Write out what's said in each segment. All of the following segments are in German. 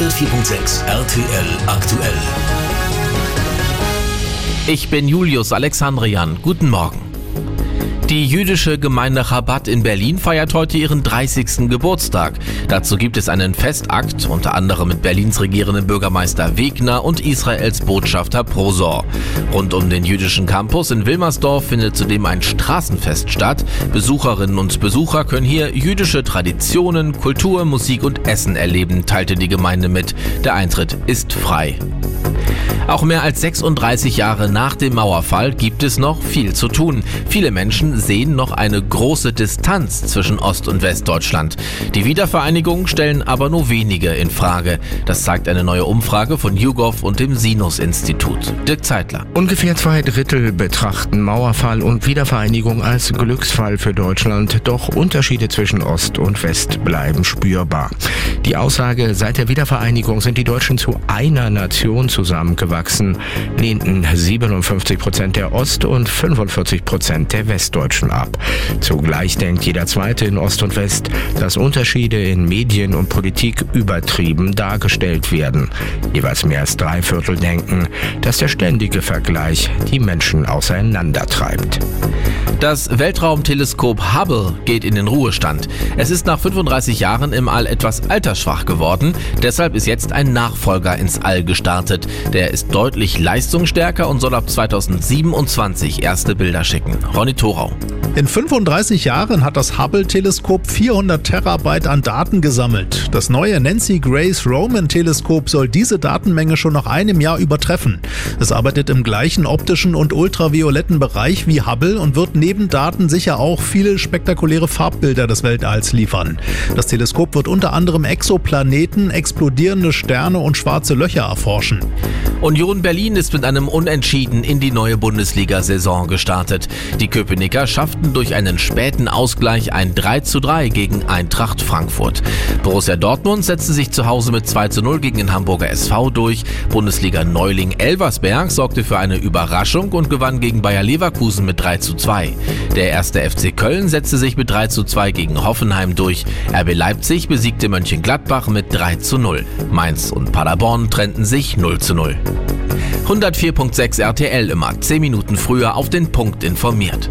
104.6 RTL aktuell. Ich bin Julius Alexandrian. Guten Morgen. Die jüdische Gemeinde Chabad in Berlin feiert heute ihren 30. Geburtstag. Dazu gibt es einen Festakt, unter anderem mit Berlins regierendem Bürgermeister Wegner und Israels Botschafter Prosor. Rund um den jüdischen Campus in Wilmersdorf findet zudem ein Straßenfest statt. Besucherinnen und Besucher können hier jüdische Traditionen, Kultur, Musik und Essen erleben, teilte die Gemeinde mit. Der Eintritt ist frei. Auch mehr als 36 Jahre nach dem Mauerfall gibt es noch viel zu tun. Viele Menschen sehen noch eine große Distanz zwischen Ost- und Westdeutschland. Die Wiedervereinigung stellen aber nur wenige in Frage. Das zeigt eine neue Umfrage von YouGov und dem Sinus-Institut. Dirk Zeitler. Ungefähr 2/3 betrachten Mauerfall und Wiedervereinigung als Glücksfall für Deutschland. Doch Unterschiede zwischen Ost und West bleiben spürbar. Die Aussage, seit der Wiedervereinigung sind die Deutschen zu einer Nation zusammengewachsen, lehnten 57% der Ost- und 45% der Westdeutschen ab. Zugleich denkt jeder Zweite in Ost und West, dass Unterschiede in Medien und Politik übertrieben dargestellt werden. Jeweils mehr als 3/4 denken, dass der ständige Vergleich die Menschen auseinandertreibt. Das Weltraumteleskop Hubble geht in den Ruhestand. Es ist nach 35 Jahren im All etwas altersschwach geworden. Deshalb ist jetzt ein Nachfolger ins All gestartet. Der ist deutlich leistungsstärker und soll ab 2027 erste Bilder schicken. Ronny Thorau. In 35 Jahren hat das Hubble-Teleskop 400 Terabyte an Daten gesammelt. Das neue Nancy Grace Roman-Teleskop soll diese Datenmenge schon nach einem Jahr übertreffen. Es arbeitet im gleichen optischen und ultravioletten Bereich wie Hubble und wird neben Daten sicher auch viele spektakuläre Farbbilder des Weltalls liefern. Das Teleskop wird unter anderem Exoplaneten, explodierende Sterne und schwarze Löcher erforschen. Union Berlin ist mit einem Unentschieden in die neue Bundesliga-Saison gestartet. Die Köpenicker schafften durch einen späten Ausgleich ein 3:3 gegen Eintracht Frankfurt. Borussia Dortmund setzte sich zu Hause mit 2:0 gegen den Hamburger SV durch. Bundesliga-Neuling Elversberg sorgte für eine Überraschung und gewann gegen Bayer Leverkusen mit 3:2. Der 1. FC Köln setzte sich mit 3:2 gegen Hoffenheim durch. RB Leipzig besiegte Mönchengladbach mit 3:0. Mainz und Paderborn trennten sich 0:0. 104.6 RTL immer 10 Minuten früher auf den Punkt informiert.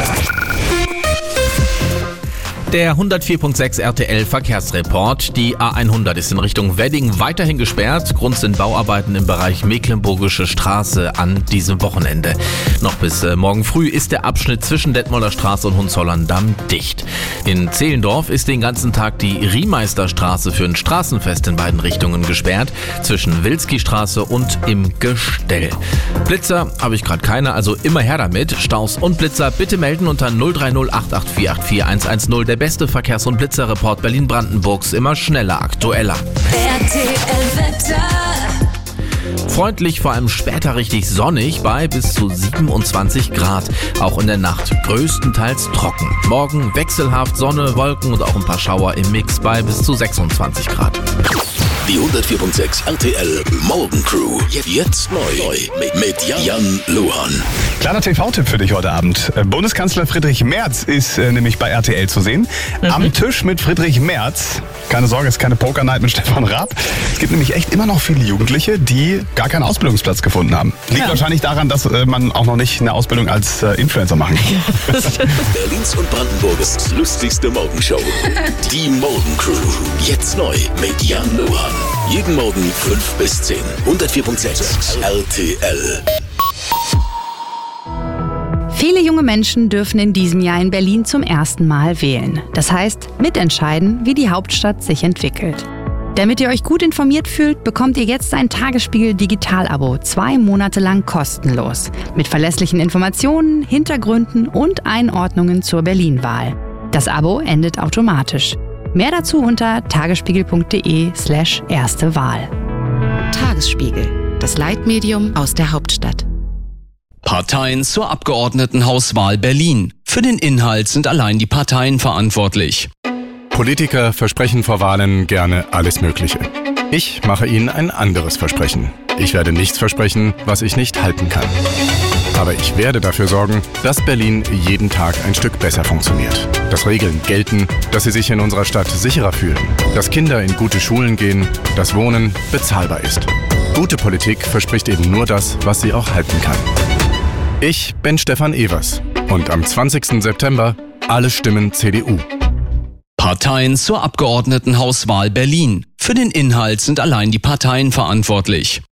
Der 104.6 RTL Verkehrsreport. Die A100 ist in Richtung Wedding weiterhin gesperrt. Grund sind Bauarbeiten im Bereich Mecklenburgische Straße an diesem Wochenende. Noch bis morgen früh ist der Abschnitt zwischen Detmolder Straße und Hohenzollern-Damm dicht. In Zehlendorf ist den ganzen Tag die Riemeisterstraße für ein Straßenfest in beiden Richtungen gesperrt. Zwischen Wilski-Straße und im Gestell. Blitzer habe ich gerade keine, also immer her damit. Staus und Blitzer bitte melden unter 030 884 110. Der beste Verkehrs- und Blitzerreport Berlin-Brandenburgs, immer schneller, aktueller. RTL-Wetter. Freundlich, vor allem später richtig sonnig bei bis zu 27 Grad. Auch in der Nacht größtenteils trocken. Morgen wechselhaft Sonne, Wolken und auch ein paar Schauer im Mix bei bis zu 26 Grad. Die 104.6 RTL Morgencrew. Jetzt neu mit Jan Luhan. Kleiner TV-Tipp für dich heute Abend. Bundeskanzler Friedrich Merz ist nämlich bei RTL zu sehen. Am Tisch mit Friedrich Merz. Keine Sorge, es ist keine Poker-Night mit Stefan Raab. Es gibt nämlich echt immer noch viele Jugendliche, die gar keinen Ausbildungsplatz gefunden haben. Liegt wahrscheinlich daran, dass man auch noch nicht eine Ausbildung als Influencer machen kann. Berlins und Brandenburgs lustigste Morgenshow. Die Morgencrew. Jetzt neu mit Jan Luhan. Jeden Morgen 5 bis 10. 104.6 RTL. Viele junge Menschen dürfen in diesem Jahr in Berlin zum ersten Mal wählen. Das heißt, mitentscheiden, wie die Hauptstadt sich entwickelt. Damit ihr euch gut informiert fühlt, bekommt ihr jetzt ein Tagesspiegel Digital-Abo 2 Monate lang kostenlos. Mit verlässlichen Informationen, Hintergründen und Einordnungen zur Berlin-Wahl. Das Abo endet automatisch. Mehr dazu unter tagesspiegel.de/erste Wahl. Tagesspiegel, das Leitmedium aus der Hauptstadt. Parteien zur Abgeordnetenhauswahl Berlin. Für den Inhalt sind allein die Parteien verantwortlich. Politiker versprechen vor Wahlen gerne alles Mögliche. Ich mache Ihnen ein anderes Versprechen. Ich werde nichts versprechen, was ich nicht halten kann. Aber ich werde dafür sorgen, dass Berlin jeden Tag ein Stück besser funktioniert. Dass Regeln gelten, dass Sie sich in unserer Stadt sicherer fühlen. Dass Kinder in gute Schulen gehen, dass Wohnen bezahlbar ist. Gute Politik verspricht eben nur das, was sie auch halten kann. Ich bin Stefan Evers und am 20. September alle Stimmen CDU. Parteien zur Abgeordnetenhauswahl Berlin. Für den Inhalt sind allein die Parteien verantwortlich.